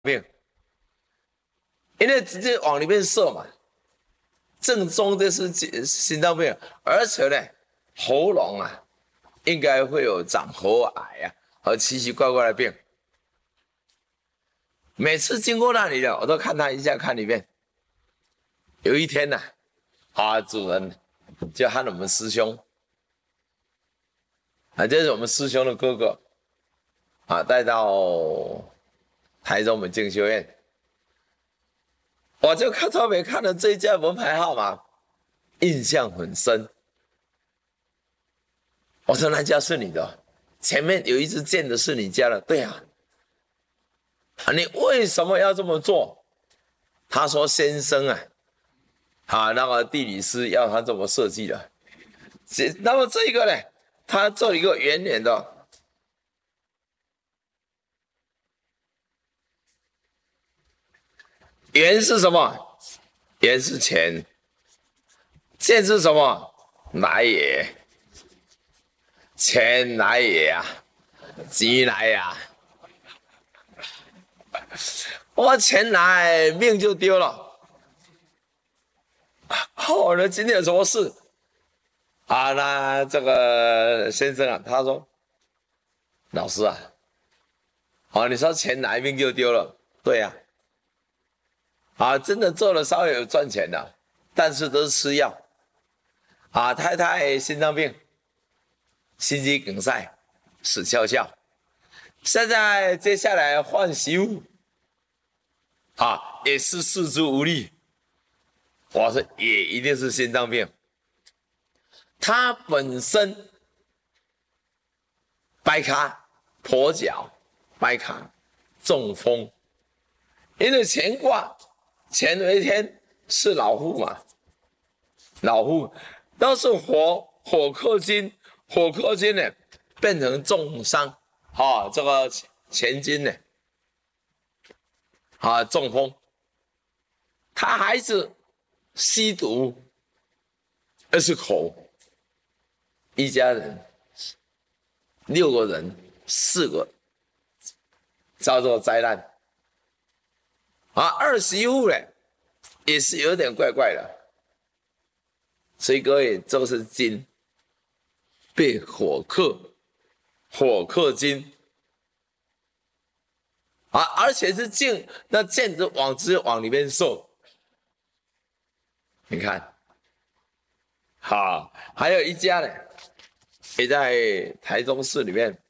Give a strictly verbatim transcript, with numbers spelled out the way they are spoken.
病，因为直接往里面射嘛，正中的是心脏病，而且呢，喉咙啊，应该会有长喉癌啊和奇奇怪怪的病。每次经过那里的，我都看他一下，看里面。有一天呢、啊，啊，主人就喊我们师兄，啊，这是我们师兄的哥哥，啊，带到台中我们进修院，我就看特别看了这一家门牌号码，印象很深。我说那家是你的，前面有一支箭的是你家的，对啊，啊，你为什么要这么做？他说先生啊，啊，那个地理师要他这么设计的。那么这个呢，他做一个圆圆的，圆是什么？圆是钱，剑是什么？来也，钱来也啊，钱来呀、啊，我钱来，命就丢了。好了，今天有什么事？啊，那这个先生啊，他说，老师啊，好、啊，你说钱来，命就丢了，对呀、啊，啊，真的做了稍微有赚钱的，但是都是吃药。啊，太太心脏病，心肌梗塞，死翘翘。现在接下来换媳妇，啊，也是四肢无力。我说也一定是心脏病。他本身掰卡跛脚，掰卡中风，因为乾卦乾为天是老虎嘛，老虎都是火，火克金，火克金呢变成重伤，啊，这个前金呢，啊，中风，他孩子吸毒，二是口，一家人六个人，四个遭这个灾难，啊，二媳妇呢也是有点怪怪的，所以各位这个是金被火克，火克金。啊，而且是箭，那箭就往直接往里面射。你看，好，还有一家呢，也在台中市里面，